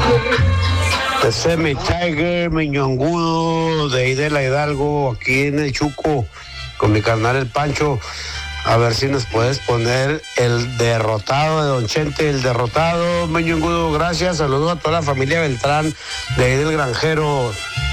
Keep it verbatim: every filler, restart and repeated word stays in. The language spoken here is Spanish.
Ese mi Tiger, mi ñongudo, de ahí de la Hidalgo, aquí en el Chuco, con mi carnal el Pancho. A ver si nos puedes poner el derrotado de Don Chente, el derrotado, mi ñongudo. Gracias, saludos a toda la familia Beltrán, de ahí del Granjero.